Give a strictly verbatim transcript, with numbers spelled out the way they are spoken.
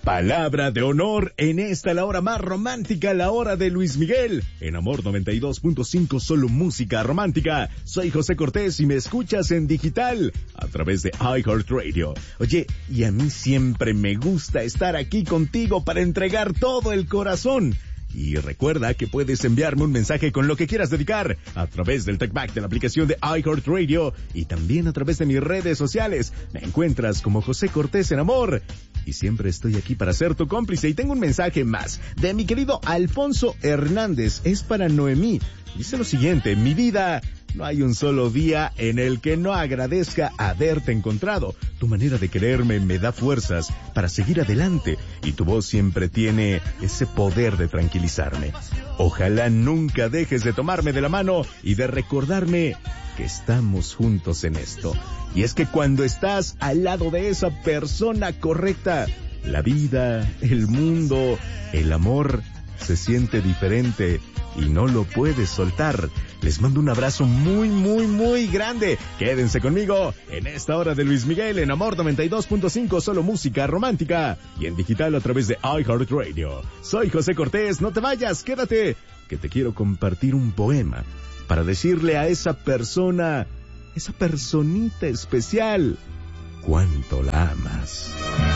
Palabra de honor en esta, la hora más romántica, la hora de Luis Miguel. En Amor noventa y dos punto cinco, solo música romántica. Soy José Cortés y me escuchas en digital a través de iHeartRadio. Oye, y a mí siempre me gusta estar aquí contigo para entregar todo el corazón. Y recuerda que puedes enviarme un mensaje con lo que quieras dedicar a través del TalkBack de la aplicación de iHeartRadio y también a través de mis redes sociales. Me encuentras como José Cortés en Amor y siempre estoy aquí para ser tu cómplice. Y tengo un mensaje más de mi querido Alfonso Hernández. Es para Noemí. Dice lo siguiente: mi vida, no hay un solo día en el que no agradezca haberte encontrado. Tu manera de quererme me da fuerzas para seguir adelante y tu voz siempre tiene ese poder de tranquilizarme. Ojalá nunca dejes de tomarme de la mano y de recordarme que estamos juntos en esto. Y es que cuando estás al lado de esa persona correcta, la vida, el mundo, el amor se siente diferente y no lo puedes soltar. Les mando un abrazo muy, muy, muy grande. Quédense conmigo en esta hora de Luis Miguel en Amor noventa y dos punto cinco, solo música romántica y en digital a través de iHeartRadio. Soy José Cortés, no te vayas, quédate, que te quiero compartir un poema para decirle a esa persona, esa personita especial, cuánto la amas.